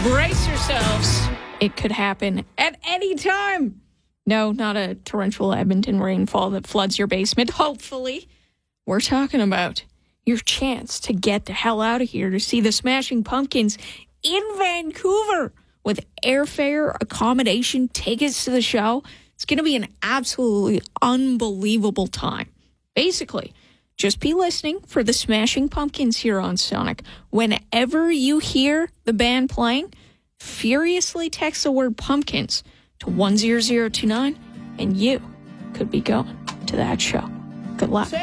Brace yourselves. It could happen at any time. No, not a torrential Edmonton rainfall that floods your basement, hopefully. We're talking about your chance to get the hell out of here to see the Smashing Pumpkins in Vancouver with airfare, accommodation, tickets to the show. It's going to be an absolutely unbelievable time. Basically, just be listening for the Smashing Pumpkins here on Sonic. Whenever you hear the band playing, furiously text the word pumpkins to 10029 and you could be going to that show. Good luck.